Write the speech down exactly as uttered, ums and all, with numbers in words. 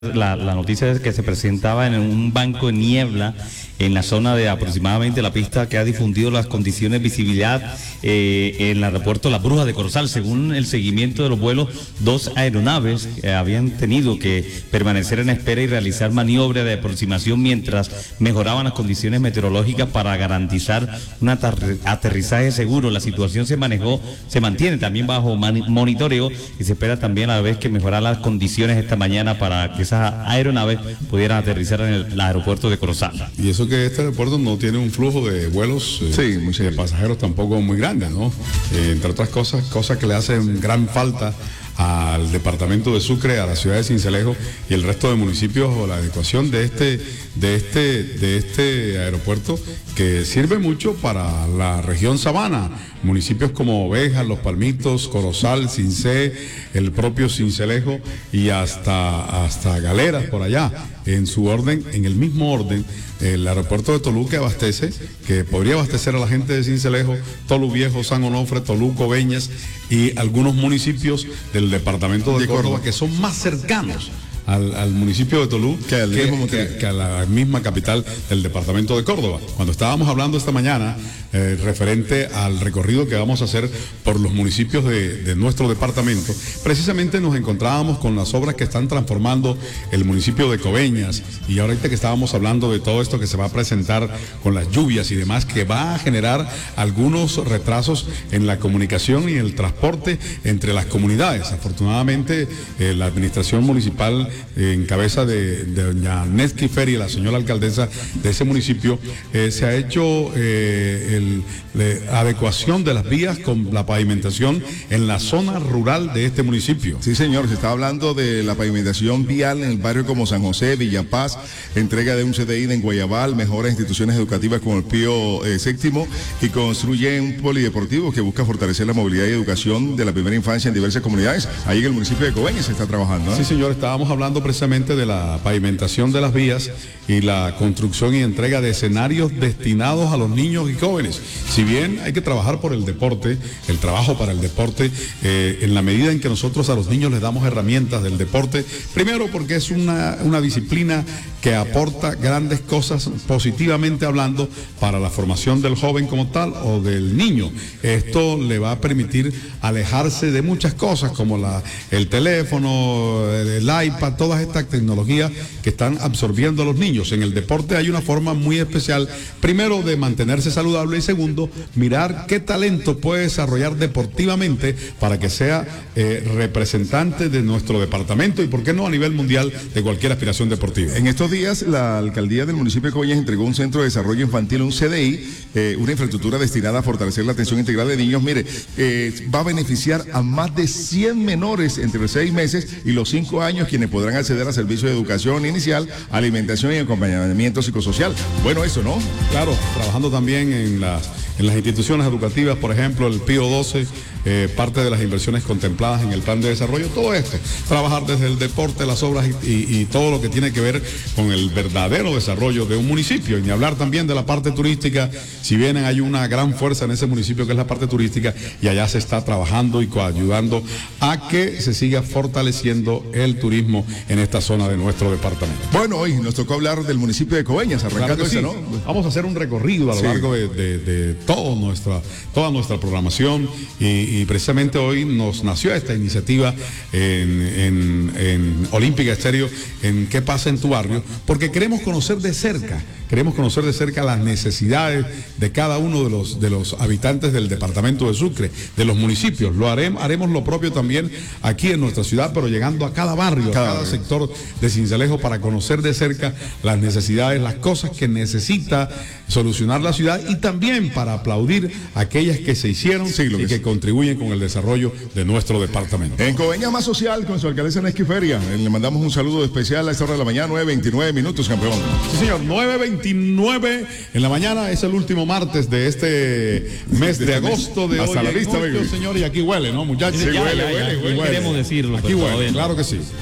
La, la noticia es que se presentaba en un banco de niebla en la zona de aproximadamente la pista que ha difundido las condiciones de visibilidad eh, en el aeropuerto La Bruja de Corozal. Según el seguimiento de los vuelos, dos aeronaves eh, habían tenido que permanecer en espera y realizar maniobras de aproximación mientras mejoraban las condiciones meteorológicas para garantizar un aterrizaje seguro. La situación se manejó, se mantiene también bajo monitoreo y se espera también a la vez que mejorar las condiciones esta mañana para que esas aeronaves pudieran aterrizar en el, el aeropuerto de Corozal. Y eso que este aeropuerto no tiene un flujo de vuelos eh, sí, de pasajeros tampoco muy grande, ¿no? Eh, entre otras cosas, cosas que le hacen gran falta al departamento de Sucre, a la ciudad de Sincelejo y el resto de municipios, o la adecuación de este, de este, de este aeropuerto que sirve mucho para la región Sabana, municipios como Ovejas, Los Palmitos, Corozal, Cincé, el propio Sincelejo y hasta, hasta Galeras por allá. En su orden, en el mismo orden, el aeropuerto de Tolú que abastece, que podría abastecer a la gente de Sincelejo, Tolú Viejo, San Onofre, Tolú, Coveñas y algunos municipios del departamento de, de Córdoba, Córdoba que son más cercanos Al, al municipio de Tolú que, que, que, que a la misma capital del departamento de Córdoba. Cuando estábamos hablando esta mañana eh, referente al recorrido que vamos a hacer por los municipios de, de nuestro departamento, precisamente nos encontrábamos con las obras que están transformando el municipio de Coveñas, y ahorita que estábamos hablando de todo esto que se va a presentar con las lluvias y demás, que va a generar algunos retrasos en la comunicación y el transporte entre las comunidades. Afortunadamente eh, la administración municipal en cabeza de, de doña Nesky Ferry, la señora alcaldesa de ese municipio, eh, se ha hecho eh, el, la adecuación de las vías con la pavimentación en la zona rural de este municipio. Sí, señor, se está hablando de la pavimentación vial en el barrio como San José, Villa Paz, entrega de un C D I en Guayabal, mejoras instituciones educativas como el Pío eh, séptimo, y construye un polideportivo que busca fortalecer la movilidad y educación de la primera infancia en diversas comunidades. Ahí en el municipio de Coveñas se está trabajando, ¿eh? Sí, señor, estábamos hablando hablando precisamente de la pavimentación de las vías y la construcción y entrega de escenarios destinados a los niños y jóvenes. Si bien hay que trabajar por el deporte, el trabajo para el deporte, eh, en la medida en que nosotros a los niños les damos herramientas del deporte, primero porque es una, una disciplina que aporta grandes cosas positivamente hablando para la formación del joven como tal o del niño. Esto le va a permitir alejarse de muchas cosas como la, el teléfono, el iPad, todas estas tecnologías que están absorbiendo a los niños. En el deporte hay una forma muy especial, primero de mantenerse saludable y segundo, mirar qué talento puede desarrollar deportivamente para que sea eh, representante de nuestro departamento y por qué no a nivel mundial de cualquier aspiración deportiva. En estos días la alcaldía del municipio de Coveñas entregó un centro de desarrollo infantil, un C D I, eh, una infraestructura destinada a fortalecer la atención integral de niños. Mire, eh, va a beneficiar a más de cien menores entre los seis meses y los cinco años, quienes podrán acceder a servicios de educación inicial, alimentación y acompañamiento psicosocial. Bueno, eso, ¿no? Claro, trabajando también en las, en las instituciones educativas, por ejemplo, el Pío doce, eh, parte de las inversiones contempladas en el plan de desarrollo, todo esto, trabajar desde el deporte, las obras y, y, y todo lo que tiene que ver con el verdadero desarrollo de un municipio, y ni hablar también de la parte turística, si bien hay una gran fuerza en ese municipio que es la parte turística, y allá se está trabajando y coayudando a que se siga fortaleciendo el turismo en esta zona de nuestro departamento. Bueno, hoy nos tocó hablar del municipio de Coveñas, arrancando claro ese, sí. ¿no? Vamos a hacer un recorrido a lo sí. largo de, de, de todo nuestra, toda nuestra programación, y, y precisamente hoy nos nació esta iniciativa en, en, en Olímpica Estéreo, en ¿Qué pasa en tu barrio? Porque queremos conocer de cerca, queremos conocer de cerca las necesidades de cada uno de los, de los habitantes del departamento de Sucre, de los municipios. Lo haremos, haremos lo propio también aquí en nuestra ciudad, pero llegando a cada barrio, cada a cada sector de Sincelejo para conocer de cerca las necesidades, las cosas que necesita solucionar la ciudad, y también para aplaudir aquellas que se hicieron sí, y que, que contribuyen con el desarrollo de nuestro departamento. En Coveñas Más Social, con su alcaldesa Nesky Feria, le mandamos un saludo especial a esta hora de la mañana, nueve veintinueve minutos, campeón. Sí, señor, nueve veintinueve en la mañana, es el último martes de este mes de, de agosto de Hasta hoy. la vista, señor, y aquí huele, ¿no, muchachos? Sí, ya, huele, ya, ya, huele, huele. Queremos decirlo. Aquí huele, claro que sí.